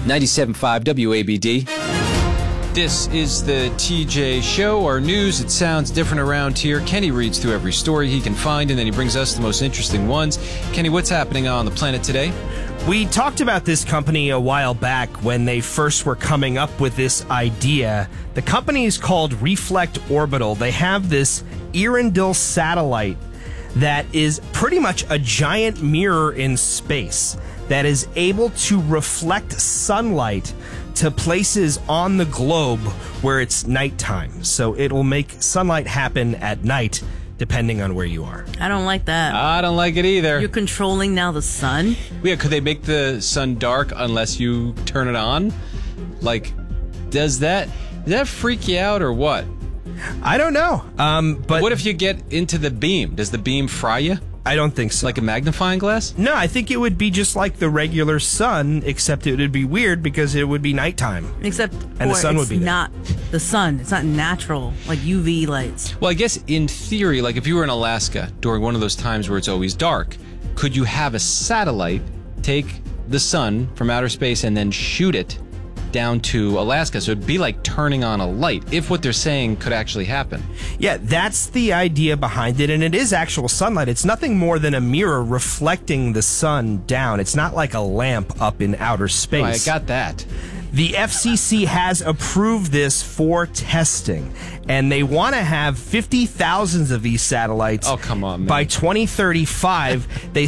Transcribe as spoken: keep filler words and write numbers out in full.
ninety-seven point five W A B D. This is the T J Show, our news. It sounds different around here. Kenny reads through every story he can find, and then he brings us the most interesting ones. Kenny, what's happening on the planet today? We talked about this company a while back when they first were coming up with this idea. The company is called Reflect Orbital. They have this Earendel satellite that is pretty much a giant mirror in space that is able to reflect sunlight to places on the globe where it's nighttime. So it will make sunlight happen at night, depending on where you are. I don't like that. I don't like it either. You're controlling now the sun? Yeah, could they make the sun dark unless you turn it on? Like, does that does that freak you out or what? I don't know. Um, but what if you get into the beam? Does the beam fry you? I don't think so. Like a magnifying glass? No, I think it would be just like the regular sun, except it would be weird because it would be nighttime. Except and the sun it's would be there. not the sun. It's not natural, like U V lights. Well, I guess in theory, like if you were in Alaska during one of those times where it's always dark, could you have a satellite take the sun from outer space and then shoot it down to Alaska? So it'd be like turning on a light, if what they're saying could actually happen. Yeah, that's the idea behind it, and it is actual sunlight. It's nothing more than a mirror reflecting the sun down. It's not like a lamp up in outer space. Oh, I got that. The F C C has approved this for testing, and they want to have fifty thousand of these satellites oh, come on, man. by twenty thirty-five. They